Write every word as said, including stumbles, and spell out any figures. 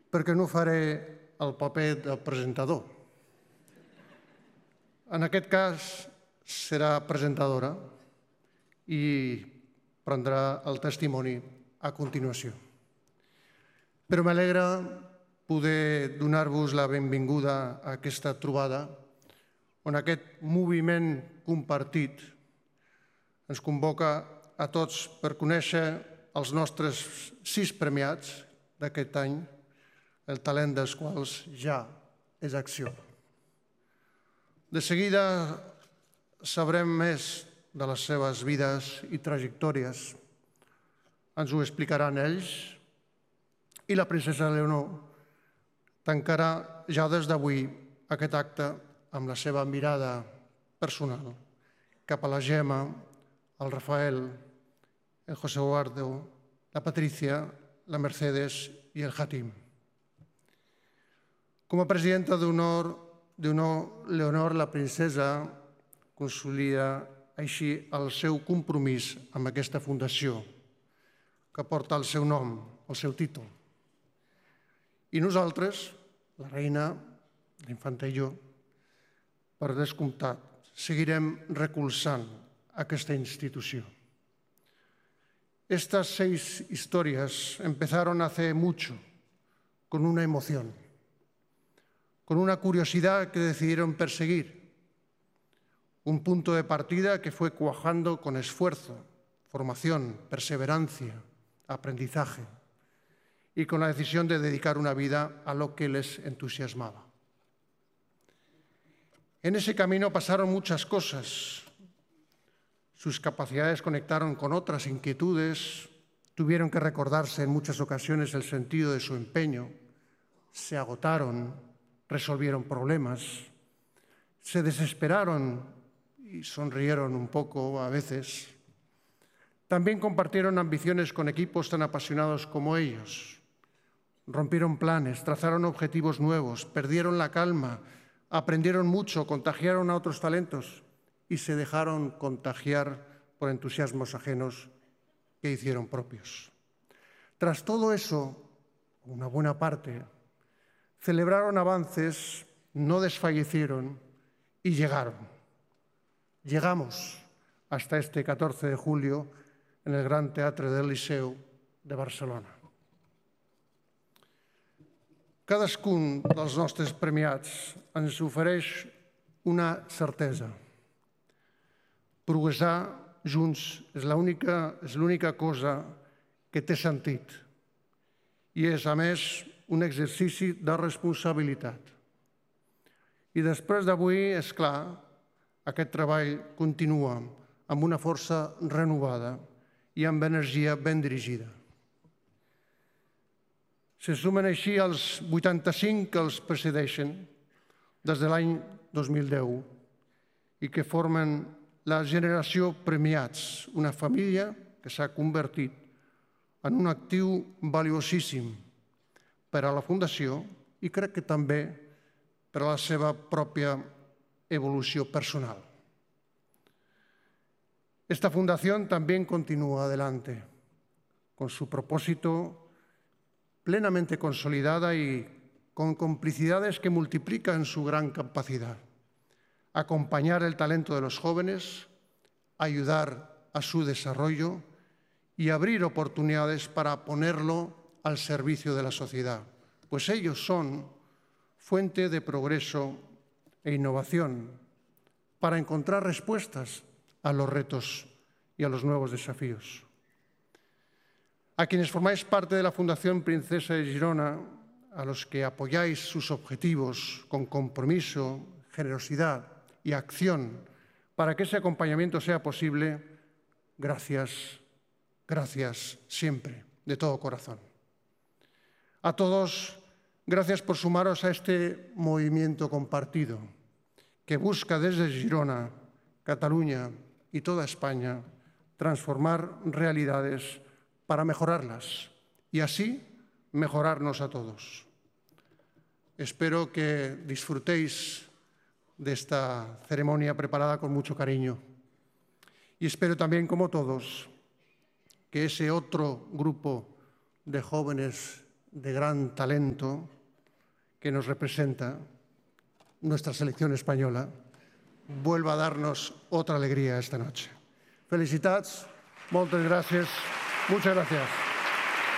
perquè no faré el paper del presentador. En aquest cas serà presentadora i prendrà el testimoni a continuació. Però m'alegra poder donar-vos la benvinguda a aquesta trobada on aquest moviment compartit ens convoca a tots per conèixer els nostres sis premiats d'aquest any, el talent dels quals ja és acció. De seguida sabrem més de les seves vides i trajectòries. Ens ho explicaran ells i la princesa Leonor tancarà ja des d'avui aquest acte amb la seva mirada personal cap a la Gemma, el Rafael, el José Eduardo, la Patricia, la Mercedes i el Hatim. Com a presidenta d'honor, Leonor, la princesa, consolida així el seu compromís amb aquesta fundació que porta el seu nom, el seu títol. I nosaltres, la reina, l'infanta i jo, per descomptat, seguirem recolzant aquesta institució. Estas seis historias empezaron hace mucho, con una emoción, con una curiosidad que decidieron perseguir, un punto de partida que fue cuajando con esfuerzo, formación, perseverancia, aprendizaje y con la decisión de dedicar una vida a lo que les entusiasmaba. En ese camino pasaron muchas cosas. Sus capacidades conectaron con otras inquietudes, tuvieron que recordarse en muchas ocasiones el sentido de su empeño, se agotaron, resolvieron problemas, se desesperaron y sonrieron un poco a veces. También compartieron ambiciones con equipos tan apasionados como ellos. Rompieron planes, trazaron objetivos nuevos, perdieron la calma, aprendieron mucho, contagiaron a otros talentos y se dejaron contagiar por entusiasmos ajenos que hicieron propios. Tras todo eso, una buena parte, celebraron avances, no desfallecieron y llegaron. Llegamos hasta este catorce de julio en el Gran Teatre del Liceu de Barcelona. Cadascun dels nostres premiats ens ofereix una certesa. Progressar junts és l'única cosa que té sentit i és, a més, un exercici de responsabilitat. I després d'avui, és clar, aquest treball continua amb una força renovada i amb energia ben dirigida. Se sumen així els vuitanta-cinc que els precedeixen des de l'any dos mil deu i que formen la generació premiats, una família que s'ha convertit en un actiu valiosíssim per a la Fundació i crec que també per a la seva pròpia evolució personal. Esta fundación también continúa adelante, con su propósito plenamente consolidada y con complicidades que multiplican su gran capacidad. Acompañar el talento de los jóvenes, ayudar a su desarrollo y abrir oportunidades para ponerlo al servicio de la sociedad, pues ellos son fuente de progreso e innovación para encontrar respuestas a los retos y a los nuevos desafíos. A quienes formáis parte de la Fundación Princesa de Girona, a los que apoyáis sus objetivos con compromiso, generosidad y acción para que ese acompañamiento sea posible, gracias, gracias siempre, de todo corazón. A todos, gracias por sumaros a este movimiento compartido que busca desde Girona, Cataluña y toda España transformar realidades para mejorarlas y así mejorarnos a todos. Espero que disfrutéis de esta ceremonia preparada con mucho cariño y espero también, como todos, que ese otro grupo de jóvenes de gran talento que nos representa, nuestra selección española, vuelva a darnos otra alegría esta noche. Felicitats, moltes gràcies, muchas gracias.